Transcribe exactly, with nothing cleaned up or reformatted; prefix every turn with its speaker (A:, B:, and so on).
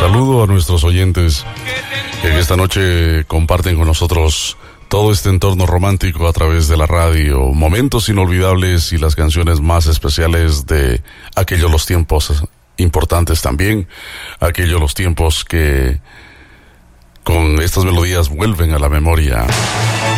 A: Saludo a nuestros oyentes que esta noche comparten con nosotros todo este entorno romántico a través de la radio, momentos inolvidables y las canciones más especiales de aquellos los tiempos importantes también, aquellos los tiempos que con estas melodías vuelven a la memoria.